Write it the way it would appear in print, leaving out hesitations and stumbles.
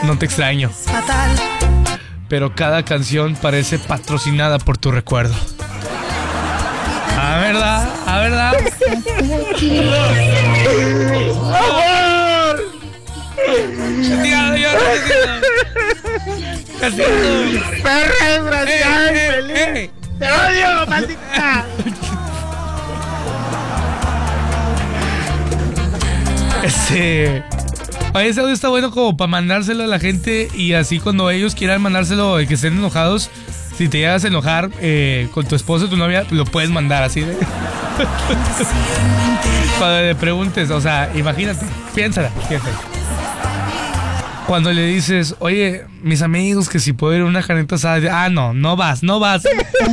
No te extraño. Pero cada canción parece patrocinada por tu recuerdo. ¿A verdad? ¿A verdad? ¡Perra desgraciada, infeliz! ¡Te odio, maldita! Oye, ese audio está bueno como para mandárselo a la gente y así cuando ellos quieran mandárselo y que estén enojados, si te llegas a enojar con tu esposo o tu novia, lo puedes mandar así de... Cuando le preguntes, o sea, imagínate, piénsala. Cuando le dices, oye, mis amigos, que si puedo ir a una carnita asada, no vas.